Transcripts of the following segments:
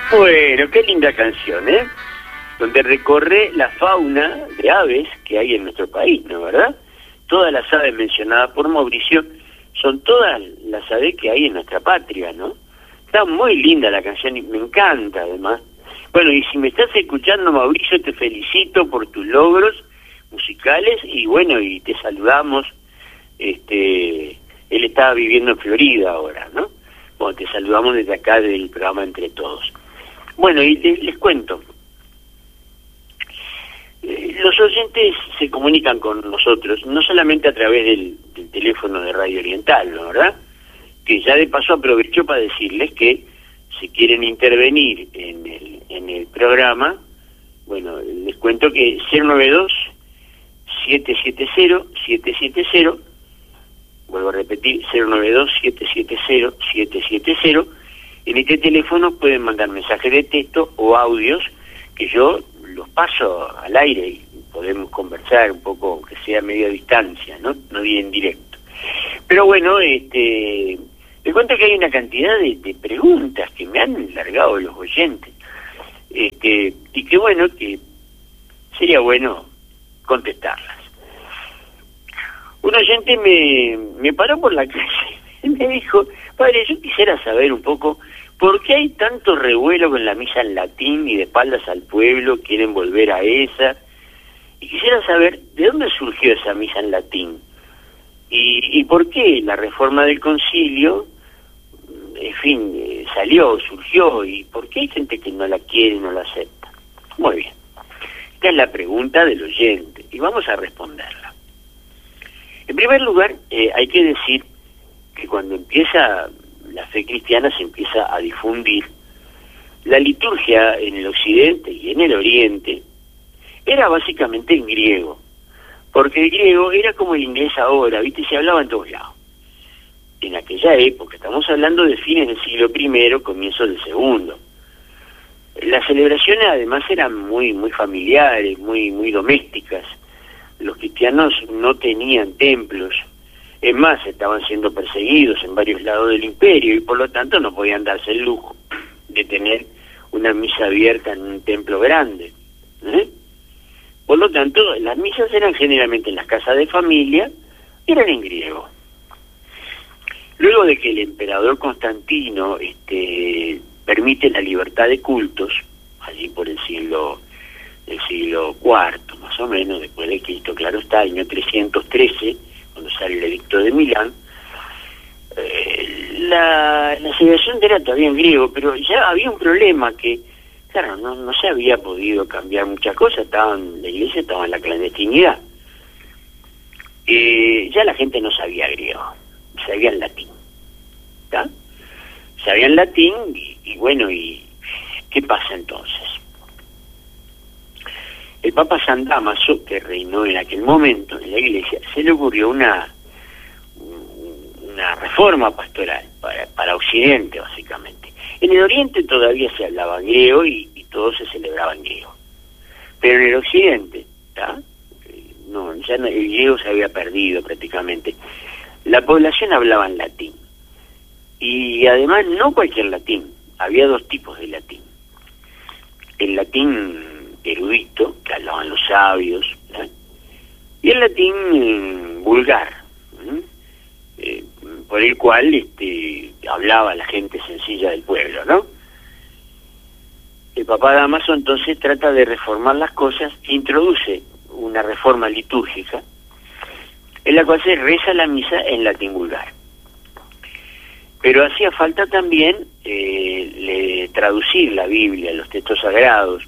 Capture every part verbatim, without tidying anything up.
Bueno, qué linda canción, ¿eh? Donde recorre la fauna de aves que hay en nuestro país, ¿no? ¿Verdad? Todas las aves mencionadas por Mauricio son todas las aves que hay en nuestra patria, ¿no? Está muy linda la canción y me encanta, además. Bueno, y si me estás escuchando, Mauricio, te felicito por tus logros musicales y bueno, y te saludamos. Este, él estaba viviendo en Florida ahora, ¿no? Bueno, te saludamos desde acá del programa Entre Todos. Bueno, y les, les cuento. Eh, los oyentes se comunican con nosotros, no solamente a través del, del teléfono de Radio Oriental, ¿no? ¿Verdad? Que ya de paso aprovecho para decirles que si quieren intervenir en el, en el programa, bueno, les cuento que cero nueve dos, siete siete cero, siete siete cero, vuelvo a repetir, cero nueve dos, siete siete cero, siete siete cero. En este teléfono pueden mandar mensajes de texto o audios que yo los paso al aire y podemos conversar un poco, aunque sea a media distancia, ¿no? No bien directo. Pero bueno, este, les cuento que hay una cantidad de, de preguntas que me han largado los oyentes. Este, y que bueno, que sería bueno contestarlas. Un oyente me, me paró por la calle y me dijo, padre, yo quisiera saber un poco por qué hay tanto revuelo con la misa en latín y de espaldas al pueblo, quieren volver a esa, y quisiera saber de dónde surgió esa misa en latín y, y por qué la reforma del concilio, en fin, eh, salió, surgió, y por qué hay gente que no la quiere, no la acepta. Muy bien, esta es la pregunta del oyente y vamos a responderla. En primer lugar, eh, hay que decir que cuando empieza la fe cristiana se empieza a difundir, la liturgia en el occidente y en el oriente era básicamente en griego, porque el griego era como el inglés ahora, ¿viste? Se hablaba en todos lados. En aquella época, estamos hablando de fines del siglo primero, comienzos del segundo. Las celebraciones además eran muy muy familiares, muy muy domésticas. Los cristianos no tenían templos, es más, estaban siendo perseguidos en varios lados del imperio y por lo tanto no podían darse el lujo de tener una misa abierta en un templo grande, ¿eh? Por lo tanto, las misas eran generalmente en las casas de familia, eran en griego. Luego de que el emperador Constantino este, permite la libertad de cultos, allí por el siglo el siglo cuarto, más o menos, después de Cristo, claro está, año trescientos trece, cuando sale el edicto de Milán, eh, la, la celebración era todavía en griego, pero ya había un problema que, claro, no, no se había podido cambiar muchas cosas, estaban, la iglesia estaba en la clandestinidad. Eh, ya la gente no sabía griego, sabía en latín, ¿está? Sabía en latín y, y bueno, ¿y qué pasa entonces? El Papa San Dámaso, que reinó en aquel momento en la iglesia, se le ocurrió una una reforma pastoral para, para Occidente, básicamente. En el Oriente todavía se hablaba griego y, y todo se celebraba en griego. Pero en el Occidente, ¿tá? No, ya no, el griego se había perdido prácticamente. La población hablaba en latín. Y además no cualquier latín, había dos tipos de latín. El latín erudito, que hablaban los sabios, ¿eh? Y el latín eh, vulgar, ¿eh? Eh, por el cual este, hablaba la gente sencilla del pueblo, ¿no? El Papa Dámaso entonces trata de reformar las cosas, introduce una reforma litúrgica, en la cual se reza la misa en latín vulgar. Pero hacía falta también eh, le, traducir la Biblia, los textos sagrados,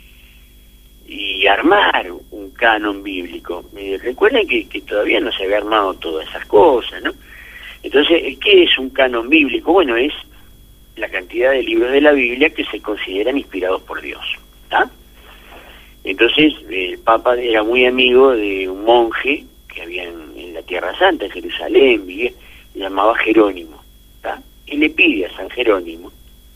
y armar un canon bíblico. Eh, recuerden que, que todavía no se había armado todas esas cosas, ¿no? Entonces, ¿qué es un canon bíblico? Bueno, es la cantidad de libros de la Biblia que se consideran inspirados por Dios, ¿está? Entonces, el Papa era muy amigo de un monje que había en, en la Tierra Santa, en Jerusalén, vivía, se llamaba Jerónimo, ¿está? Y le pide a San Jerónimo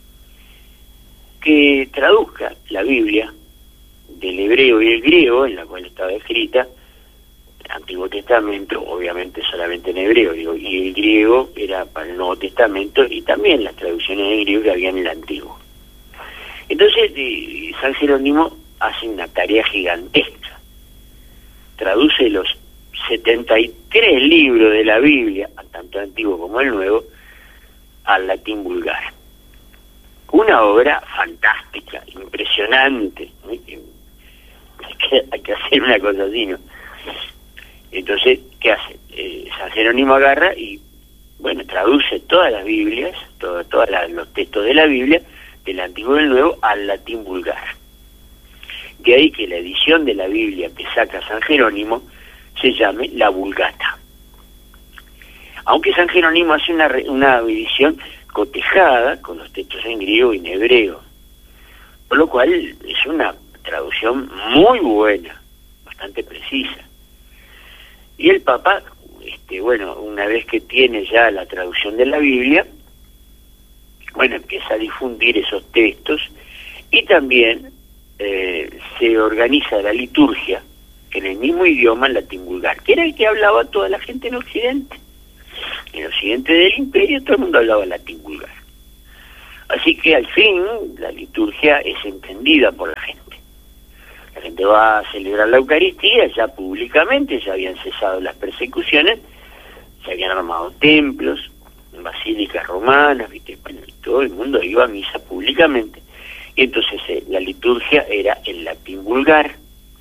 que traduzca la Biblia del hebreo y el griego, en la cual estaba escrita, el Antiguo Testamento, obviamente solamente en hebreo, digo, y el griego era para el Nuevo Testamento, y también las traducciones en griego que había en el Antiguo. Entonces eh, San Jerónimo hace una tarea gigantesca, traduce los setenta y tres libros de la Biblia, tanto antiguo como el nuevo, al latín vulgar. Una obra fantástica, impresionante, ¿no? Hay que, hay que hacer una cosa así, ¿no? Entonces, ¿qué hace? Eh, San Jerónimo agarra y, bueno, traduce todas las Biblias, todo, todos los textos de la Biblia, del Antiguo y del Nuevo, al latín vulgar. De ahí que la edición de la Biblia que saca San Jerónimo se llame la Vulgata. Aunque San Jerónimo hace una, una edición cotejada con los textos en griego y en hebreo, por lo cual es una traducción muy buena, bastante precisa. Y el Papa, este, bueno, una vez que tiene ya la traducción de la Biblia, bueno, empieza a difundir esos textos y también eh, se organiza la liturgia en el mismo idioma, en latín vulgar, que era el que hablaba toda la gente en Occidente. En Occidente del Imperio todo el mundo hablaba latín vulgar. Así que al fin la liturgia es entendida por la gente. La gente va a celebrar la Eucaristía ya públicamente, ya habían cesado las persecuciones, se habían armado templos, basílicas romanas, ¿viste? Bueno, y todo el mundo iba a misa públicamente. Y entonces eh, la liturgia era en latín vulgar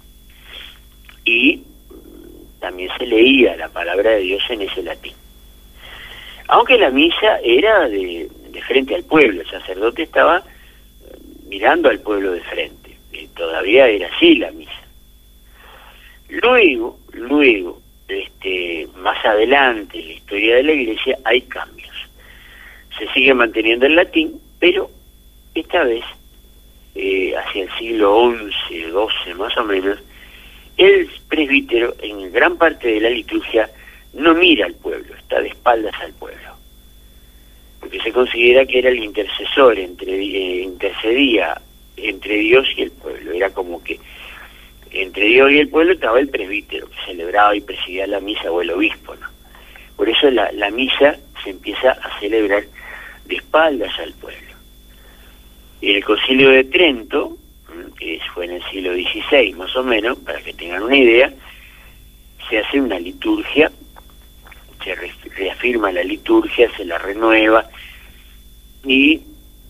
y también se leía la palabra de Dios en ese latín. Aunque la misa era de, de frente al pueblo, el sacerdote estaba mirando al pueblo de frente, y todavía era así la misa. Luego, luego, este, más adelante en la historia de la Iglesia hay cambios. Se sigue manteniendo el latín, pero esta vez, eh, hacia el siglo once, doce más o menos, el presbítero en gran parte de la liturgia no mira al pueblo, está de espaldas al pueblo, porque se considera que era el intercesor, entre eh, intercedía entre Dios y el pueblo. Era como que entre Dios y el pueblo estaba el presbítero, que celebraba y presidía la misa, o el obispo, ¿no? Por eso la, la misa se empieza a celebrar de espaldas al pueblo. Y el Concilio de Trento, que fue en el siglo dieciséis más o menos, para que tengan una idea, se hace una liturgia, se reafirma la liturgia, se la renueva, y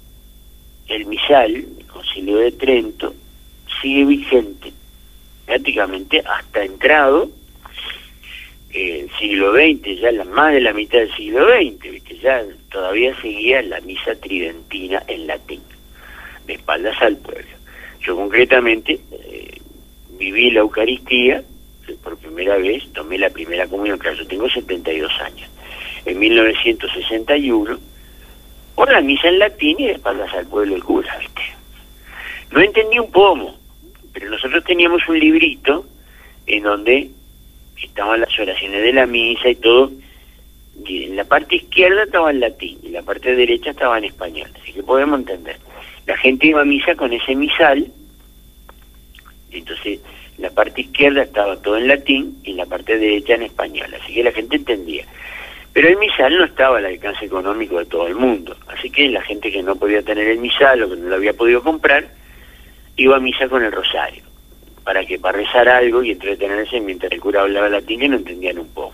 el misal, el Concilio de Trento, sigue vigente prácticamente hasta entrado eh, el siglo veinte, ya la, más de la mitad del siglo veinte, ¿viste? Ya todavía seguía la misa tridentina en latín, de espaldas al pueblo. Yo concretamente eh, viví la Eucaristía por primera vez, tomé la primera comunión, claro, yo tengo setenta y dos años, en mil novecientos sesenta y uno, por la misa en latín y de espaldas al pueblo el cura, ¿viste? No entendí un pomo, pero nosotros teníamos un librito en donde estaban las oraciones de la misa y todo, y en la parte izquierda estaba en latín, y en la parte derecha estaba en español, así que podemos entender. La gente iba a misa con ese misal, y entonces en la parte izquierda estaba todo en latín y en la parte derecha en español, así que la gente entendía. Pero el misal no estaba al alcance económico de todo el mundo, así que la gente que no podía tener el misal o que no lo había podido comprar, iba a misa con el rosario, para que para rezar algo y entretenerse mientras el cura hablaba latín, que no entendían un poco.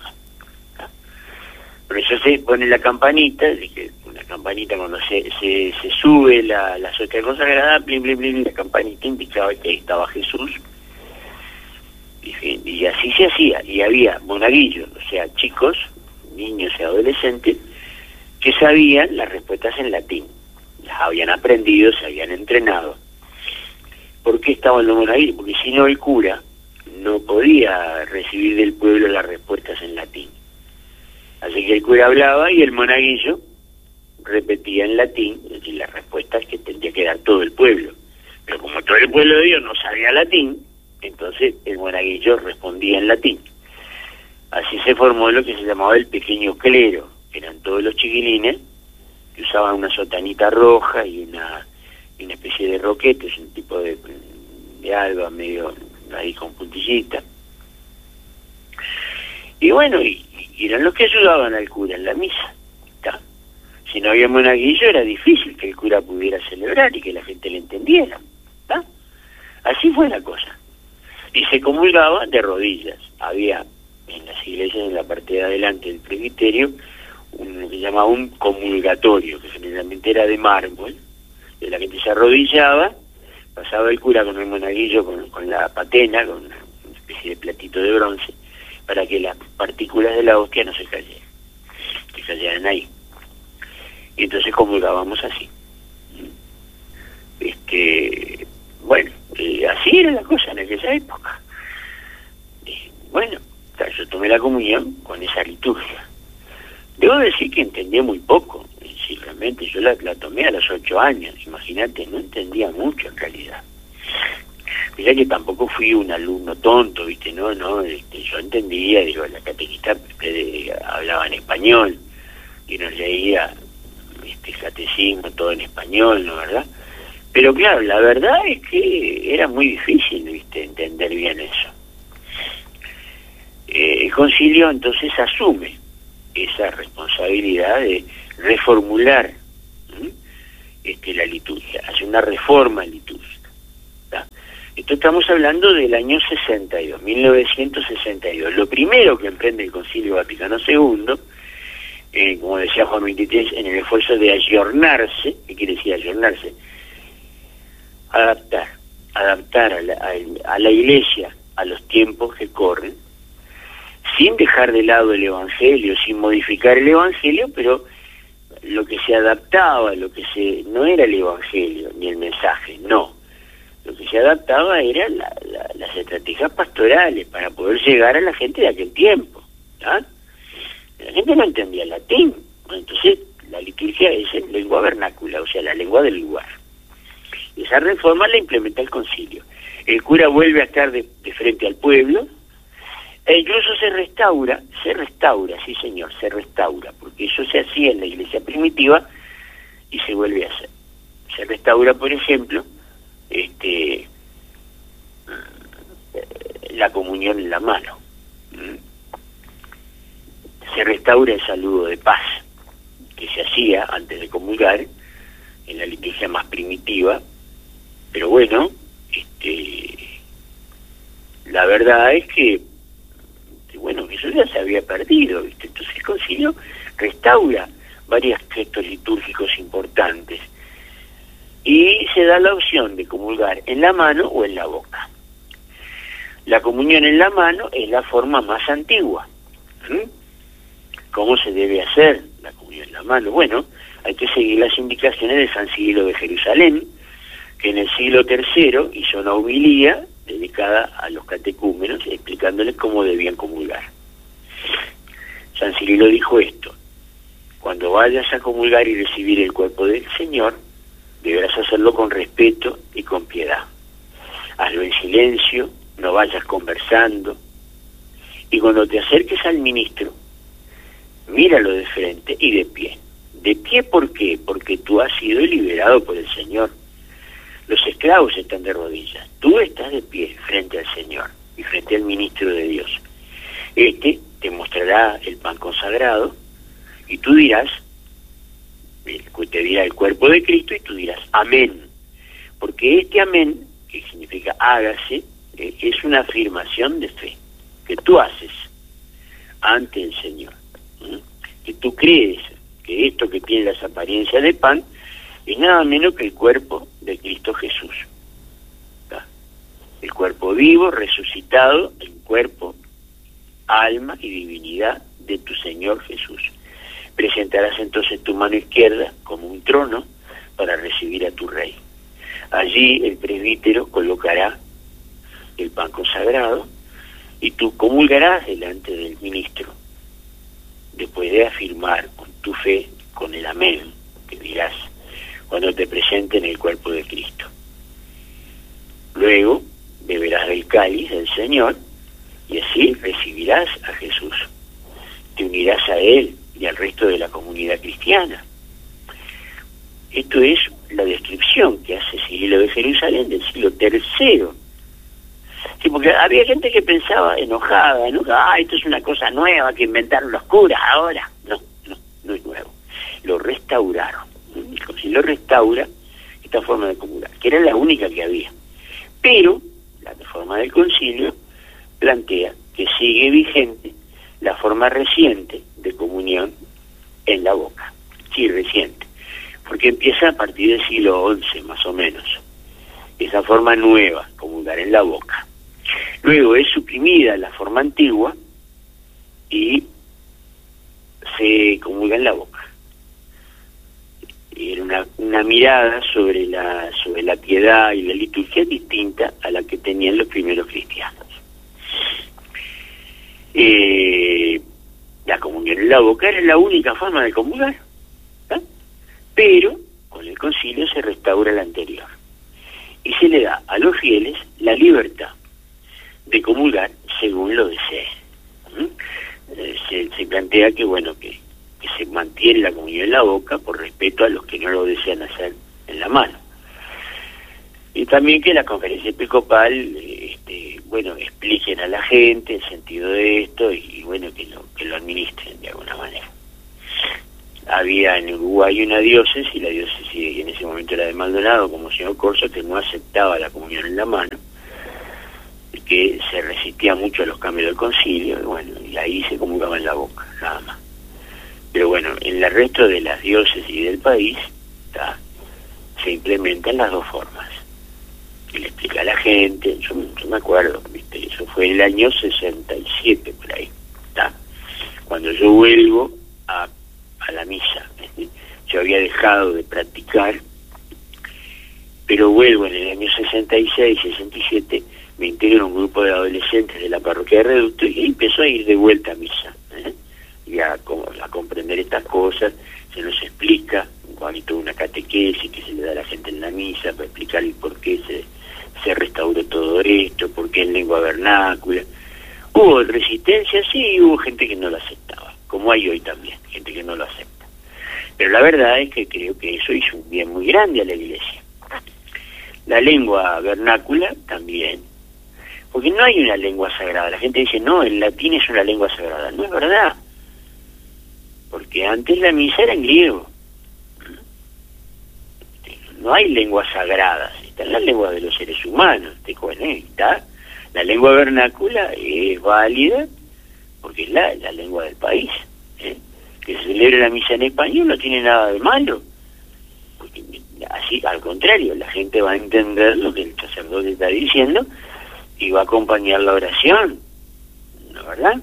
Por eso se pone la campanita, una campanita cuando se, se, se sube la, la hostia consagrada, blim, blim, blim, la campanita indicaba que ahí estaba Jesús, y, y así se hacía, y había monaguillos, o sea, chicos, niños y adolescentes, que sabían las respuestas en latín, las habían aprendido, se habían entrenado. ¿Por qué estaban los monaguillos? Porque si no el cura no podía recibir del pueblo las respuestas en latín. Así que el cura hablaba y el monaguillo repetía en latín, es decir, las respuestas que tendría que dar todo el pueblo. Pero como todo el pueblo de Dios no sabía latín, entonces el monaguillo respondía en latín. Así se formó lo que se llamaba el pequeño clero, que eran todos los chiquilines que usaban una sotanita roja y una, y una especie de roquete, es un tipo de, de alba medio ahí con puntillita. Y bueno, y, y eran los que ayudaban al cura en la misa. ¿Tá? Si no había monaguillo era difícil que el cura pudiera celebrar y que la gente le entendiera. ¿Tá? Así fue la cosa. Y se comulgaba de rodillas. Había en las iglesias, en la parte de adelante del presbiterio, un, lo que se llamaba un comulgatorio, que generalmente era de mármol, de la gente se arrodillaba, pasaba el cura con el monaguillo, con, con la patena, con una, una especie de platito de bronce, para que las partículas de la hostia no se cayeran, que cayeran ahí. Y entonces comulgábamos así. Este, bueno, eh, así era la cosa en aquella época. Eh, bueno, yo tomé la comunión con esa liturgia. Debo decir que entendía muy poco, sí, realmente, yo la, la tomé a los ocho años, imagínate, no entendía mucho en realidad. Mirá que tampoco fui un alumno tonto, viste, no, no, este, yo entendía, digo, la catequista eh, hablaba en español, y nos leía este catecismo todo en español, ¿no, verdad? Pero claro, la verdad es que era muy difícil, viste, entender bien eso. Eh, el concilio entonces asume esa responsabilidad de reformular ¿sí? este, la liturgia, hace una reforma litúrgica. ¿tá? Esto estamos hablando del año sesenta y dos, mil novecientos sesenta y dos. Lo primero que emprende el Concilio Vaticano segundo, eh, como decía Juan veintitrés, en el esfuerzo de ayornarse, ¿qué quiere decir ayornarse? Adaptar, adaptar a la, a, a la Iglesia a los tiempos que corren, sin dejar de lado el Evangelio, sin modificar el Evangelio, pero lo que se adaptaba, lo que se no era el Evangelio ni el mensaje, no. Lo que se adaptaba era la, la, las estrategias pastorales para poder llegar a la gente de aquel tiempo. ¿tá? La gente no entendía el latín, entonces la liturgia es en lengua vernácula, o sea, la lengua del lugar. Esa reforma la implementa el concilio. El cura vuelve a estar de, de frente al pueblo, e incluso se restaura, se restaura, sí señor, se restaura, porque eso se hacía en la iglesia primitiva y se vuelve a hacer. Se restaura, por ejemplo, este la comunión en la mano. Se restaura el saludo de paz, que se hacía antes de comulgar, en la liturgia más primitiva, pero bueno, este la verdad es que bueno, que eso ya se había perdido, ¿viste? Entonces el concilio restaura varios gestos litúrgicos importantes y se da la opción de comulgar en la mano o en la boca. La comunión en la mano es la forma más antigua. ¿Mm? ¿Cómo se debe hacer la comunión en la mano? Bueno, hay que seguir las indicaciones de San Cirilo de Jerusalén, que en el siglo tercero hizo una homilía dedicada a los catecúmenos, explicándoles cómo debían comulgar. San Cirilo dijo esto: cuando vayas a comulgar y recibir el cuerpo del Señor, deberás hacerlo con respeto y con piedad. Hazlo en silencio, no vayas conversando, y cuando te acerques al ministro, míralo de frente y de pie. ¿De pie por qué? Porque tú has sido liberado por el Señor. Los esclavos están de rodillas, tú estás de pie frente al Señor y frente al ministro de Dios. Este te mostrará el pan consagrado y tú dirás, te dirá el cuerpo de Cristo y tú dirás amén, porque este amén, que significa hágase, es una afirmación de fe que tú haces ante el Señor, ¿sí? Que tú crees que esto que tiene las apariencias de pan es nada menos que el cuerpo de Cristo Jesús. ¿tá? El cuerpo vivo, resucitado, el cuerpo, alma y divinidad de tu Señor Jesús. Presentarás entonces tu mano izquierda como un trono para recibir a tu Rey. Allí el presbítero colocará el pan consagrado y tú comulgarás delante del ministro, después de afirmar con tu fe, con el amén, que dirás cuando te presenten el cuerpo de Cristo. Luego beberás del cáliz del Señor y así recibirás a Jesús. Te unirás a Él y al resto de la comunidad cristiana. Esto es la descripción que hace Cirilo de Jerusalén del siglo tercero. Sí, porque había gente que pensaba enojada, ¿no? Ah, esto es una cosa nueva que inventaron los curas ahora. No, no, no es nuevo. Lo restauraron. El concilio restaura, esta forma de comulgar, que era la única que había. Pero la reforma del concilio plantea que sigue vigente la forma reciente de comunión en la boca. Sí, reciente, porque empieza a partir del siglo once más o menos, esa forma nueva, comulgar en la boca. Luego es suprimida la forma antigua y se comulga en la boca. Era una, una mirada sobre la sobre la piedad y la liturgia distinta a la que tenían los primeros cristianos. Eh, la comunión en la boca era la única forma de comulgar, ¿tá? Pero con el concilio se restaura la anterior y se le da a los fieles la libertad de comulgar según lo desee. ¿Mm? Eh, se, se plantea que bueno que que se mantiene la comunión en la boca por respeto a los que no lo desean hacer en la mano. Y también que la conferencia episcopal, este, bueno, expliquen a la gente el sentido de esto y, y bueno, que lo, que lo administren de alguna manera. Había en Uruguay una diócesis, y la diócesis en ese momento era de Maldonado, como señor Corso, que no aceptaba la comunión en la mano, y que se resistía mucho a los cambios del concilio, y bueno, y ahí se comulgaba en la boca, nada más. Pero bueno, en el resto de las diócesis del país ¿tá? se implementan las dos formas. Y le explica a la gente, yo, yo me acuerdo, ¿viste? Eso fue en el año sesenta y siete por ahí, ¿tá? Cuando yo vuelvo a, a la misa. ¿viste? Yo había dejado de practicar, pero vuelvo en el año sesenta y seis, sesenta y siete, me integro en un grupo de adolescentes de la parroquia de Reducto y empezó a ir de vuelta a misa. ¿eh? Y a, a comprender estas cosas, se nos explica, hay toda una catequesis que se le da a la gente en la misa para explicar el por qué se, se restauró todo esto, por qué en lengua vernácula. Hubo resistencia, sí, hubo gente que no lo aceptaba, como hay hoy también, gente que no lo acepta. Pero la verdad es que creo que eso hizo un bien muy grande a la Iglesia. La lengua vernácula también, porque no hay una lengua sagrada. La gente dice, no, el latín es una lengua sagrada. No es verdad. Porque antes la misa era en griego. No hay lenguas sagradas, están las lenguas de los seres humanos, ¿te conecta? La lengua vernácula es válida porque es la, la lengua del país. ¿eh? Que se celebre la misa en español no tiene nada de malo. Porque así, al contrario, la gente va a entender lo que el sacerdote está diciendo y va a acompañar la oración, ¿no verdad?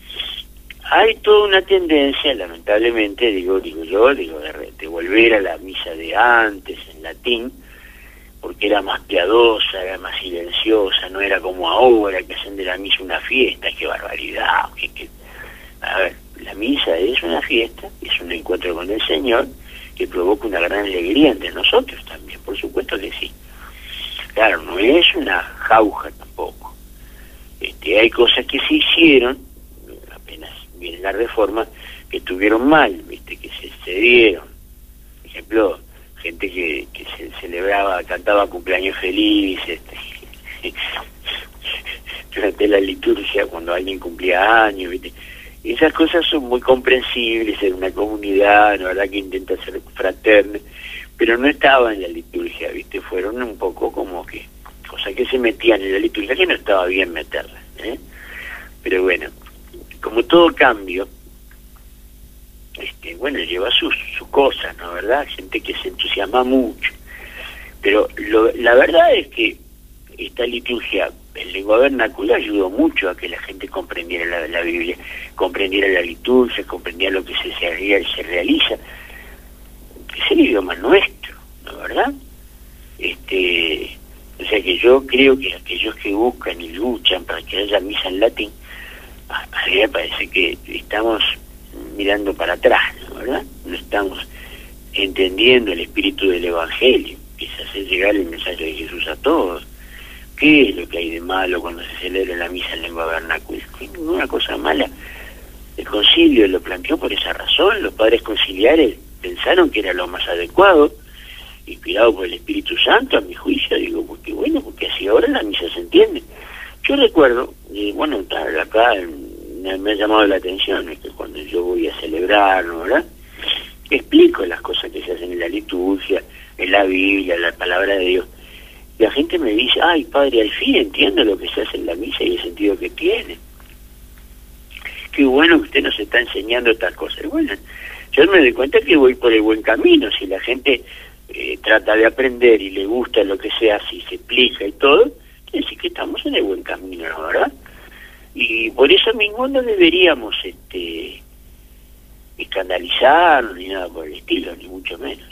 Hay toda una tendencia, lamentablemente, digo, digo yo, digo, de, de volver a la misa de antes, en latín, porque era más piadosa, era más silenciosa, no era como ahora, que hacen de la misa una fiesta. ¡Qué barbaridad! Que, que... A ver, la misa es una fiesta, es un encuentro con el Señor, que provoca una gran alegría entre nosotros también, por supuesto que sí. Claro, no es una jauja tampoco. Este, hay cosas que se hicieron, apenas viene la reforma, que estuvieron mal, viste, que se cedieron. Por ejemplo, gente que, que se celebraba, cantaba cumpleaños feliz, este, durante la liturgia cuando alguien cumplía años, viste. Esas cosas son muy comprensibles en una comunidad, la verdad que intenta ser fraterna, pero no estaba en la liturgia, viste, fueron un poco como que cosas que se metían en la liturgia que no estaba bien meterlas, ¿eh? Pero bueno, como todo cambio, este, bueno, lleva sus sus cosas, ¿no? ¿Verdad? Gente que se entusiasma mucho, pero lo, la verdad es que esta liturgia en lengua vernácula ayudó mucho a que la gente comprendiera la, la Biblia, comprendiera la liturgia, comprendiera lo que se, se, se realiza. Es el idioma nuestro, ¿no? ¿Verdad? Este, o sea que yo creo que aquellos que buscan y luchan para que haya misa en latín, a, a mí me parece que estamos mirando para atrás, ¿no? ¿Verdad? No estamos entendiendo el espíritu del Evangelio, que es hacer llegar el mensaje de Jesús a todos. ¿Qué es lo que hay de malo cuando se celebra la misa en lengua vernácula? No hay ninguna cosa mala. El concilio lo planteó por esa razón. Los padres conciliares pensaron que era lo más adecuado, inspirado por el Espíritu Santo, a mi juicio. Digo, porque bueno, porque así ahora la misa se entiende. Yo recuerdo, y bueno, acá me, me ha llamado la atención, es que cuando yo voy a celebrar, ¿no? ¿verdad? Explico las cosas que se hacen en la liturgia, en la Biblia, la palabra de Dios. La gente me dice, ay padre, al fin entiendo lo que se hace en la misa y el sentido que tiene. Qué bueno que usted nos está enseñando estas cosas. Y bueno, yo me doy cuenta que voy por el buen camino. Si la gente eh, trata de aprender y le gusta lo que se hace y se explica y todo, quiere decir que estamos en el buen camino, ¿no, verdad? Y por eso mismo no deberíamos este, escandalizarnos ni nada por el estilo, ni mucho menos.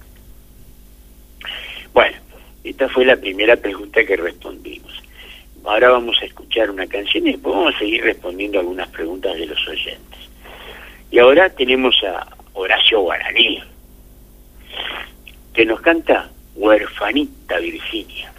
Bueno, esta fue la primera pregunta que respondimos. Ahora vamos a escuchar una canción y después vamos a seguir respondiendo algunas preguntas de los oyentes. Y ahora tenemos a Horacio Guaraní, que nos canta Huerfanita Virginia.